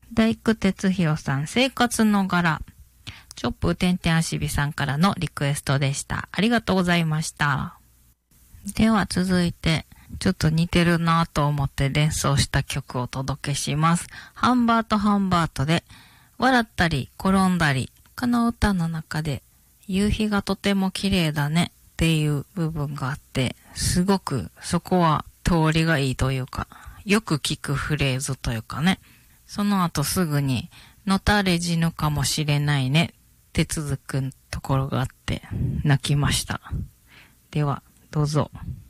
大工哲弘さん、生活の柄。チョップてんてん足びさんからのリクエストでした。ありがとうございました。では続いて、ちょっと似てるなぁと思って連想した曲をお届けします。ハンバートハンバートで、笑ったり転んだり。この歌の中で、夕日がとても綺麗だねっていう部分があって、すごくそこは通りがいいというか、よく聞くフレーズというかね。その後すぐに、のたれ死ぬかもしれないねって続くところがあって、泣きました。では、どうぞ。